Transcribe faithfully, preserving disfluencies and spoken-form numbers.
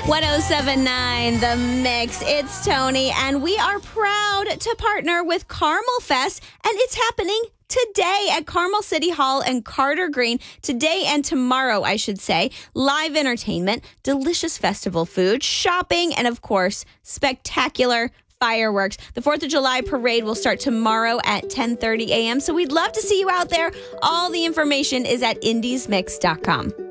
ten seventy-nine The Mix. It's Tony, and we are proud to partner with Carmel Fest, and it's happening today at Carmel City Hall and Carter Green. Today and tomorrow, I should say. Live entertainment, delicious festival food, shopping, and of course, spectacular fireworks. The fourth of July parade will start tomorrow at ten thirty a.m., so we'd love to see you out there. All the information is at indies mix dot com.